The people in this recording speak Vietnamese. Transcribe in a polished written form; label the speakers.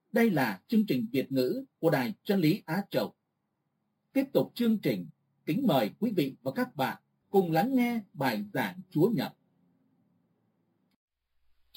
Speaker 1: Đây là chương trình Việt ngữ của Đài Chân lý Á Châu. Tiếp tục chương trình, kính mời quý vị và các bạn cùng lắng nghe bài giảng Chúa Nhật